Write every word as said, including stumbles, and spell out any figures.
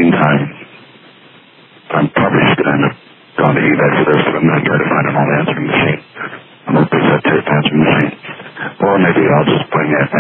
meantime, I'm probably just going to end up going to eBay for this, but I'm going to try to find an old answering machine. I'm going to put that tape answering machine. Or maybe I'll just bring it